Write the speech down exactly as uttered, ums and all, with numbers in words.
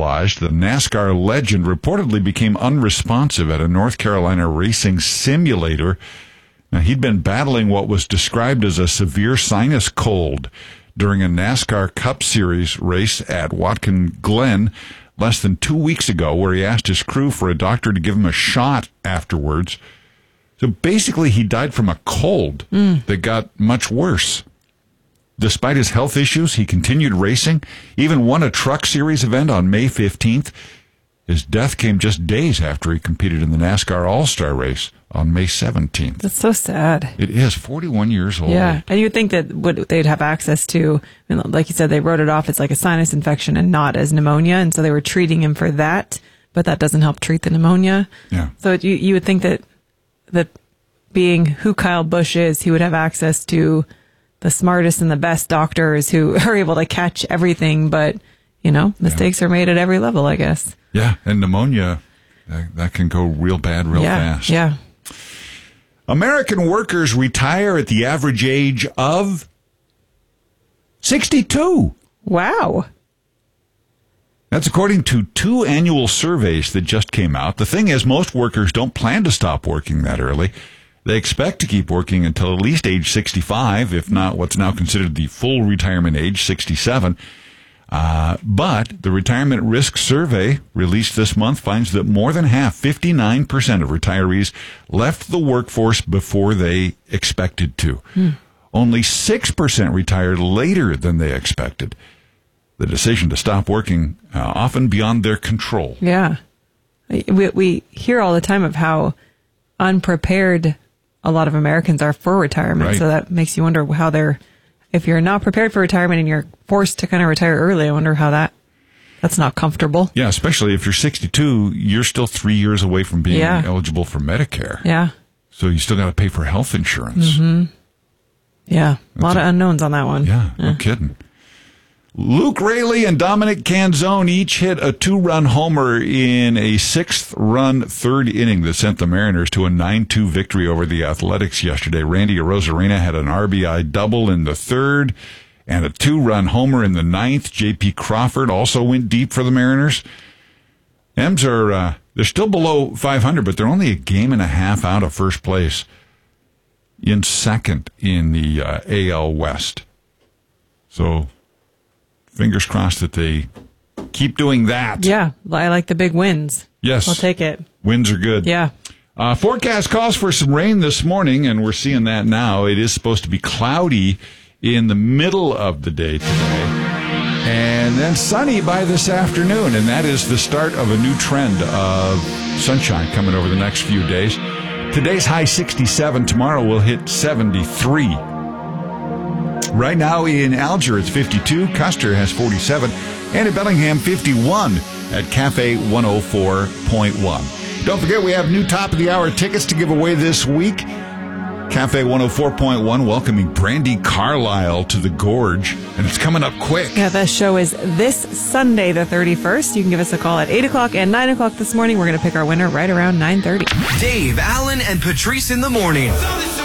hospitalized. The NASCAR legend reportedly became unresponsive at a North Carolina racing simulator. Now, he'd been battling what was described as a severe sinus cold during a NASCAR Cup Series race at Watkin Glen less than two weeks ago, where he asked his crew for a doctor to give him a shot afterwards. So basically, he died from a cold mm. that got much worse. Despite his health issues, he continued racing, even won a Truck Series event on May fifteenth. His death came just days after he competed in the NASCAR All-Star race on May seventeenth. That's so sad. It is, forty-one years old. Yeah, and you would think that what they'd have access to, I mean, like you said, they wrote it off as like a sinus infection and not as pneumonia, and so they were treating him for that, but that doesn't help treat the pneumonia. Yeah. So you, you would think that, that being who Kyle Busch is, he would have access to the smartest and the best doctors who are able to catch everything, but, you know, mistakes yeah. are made at every level, I guess. Yeah, and pneumonia, that, that can go real bad real yeah, fast. Yeah. American workers retire at the average age of sixty-two. Wow. That's according to two annual surveys that just came out. The thing is, most workers don't plan to stop working that early. They expect to keep working until at least age sixty-five, if not what's now considered the full retirement age, sixty-seven. Uh, but the Retirement Risk Survey released this month finds that more than half, fifty-nine percent of retirees left the workforce before they expected to. Hmm. Only six percent retired later than they expected. The decision to stop working uh, often beyond their control. Yeah. We, we hear all the time of how unprepared a lot of Americans are for retirement. Right. So that makes you wonder how they're, if you're not prepared for retirement and you're forced to kind of retire early, I wonder how that, that's not comfortable. Yeah, especially if you're sixty-two, you're still three years away from being yeah. eligible for Medicare. Yeah. So you still got to pay for health insurance. Mm-hmm. Yeah. That's a lot a, of unknowns on that one. Yeah, yeah, no kidding. Luke Raley and Dominic Canzone each hit a two-run homer in a sixth-run third inning that sent the Mariners to a nine two victory over the Athletics yesterday. Randy Arozarena had an R B I double in the third and a two-run homer in the ninth. J P Crawford also went deep for the Mariners. M's are uh, they're still below five hundred, but they're only a game and a half out of first place in second in the uh, A L West. So fingers crossed that they keep doing that. Yeah, I like the big wins. Yes. I'll take it. Wins are good. Yeah. Uh, forecast calls for some rain this morning, and we're seeing that now. It is supposed to be cloudy in the middle of the day today, and then sunny by this afternoon, and that is the start of a new trend of sunshine coming over the next few days. Today's high sixty-seven. Tomorrow we'll hit seventy-three. Right now in Alger, it's fifty-two. Custer has forty-seven. And in Bellingham, fifty-one at Cafe one oh four point one. Don't forget, we have new top-of-the-hour tickets to give away this week. Cafe one oh four point one welcoming Brandi Carlile to the Gorge. And it's coming up quick. Yeah, that show is this Sunday, the thirty-first. You can give us a call at eight o'clock and nine o'clock this morning. We're going to pick our winner right around nine thirty. Dave, Allen, and Patrice in the morning.